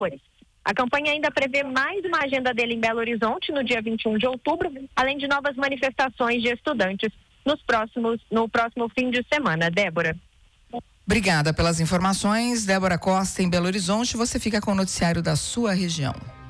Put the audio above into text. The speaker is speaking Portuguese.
A campanha ainda prevê mais uma agenda dele em Belo Horizonte no dia 21 de outubro, além de novas manifestações de estudantes no próximo fim de semana. Débora. Obrigada pelas informações. Débora Costa, em Belo Horizonte. Você fica com o noticiário da sua região.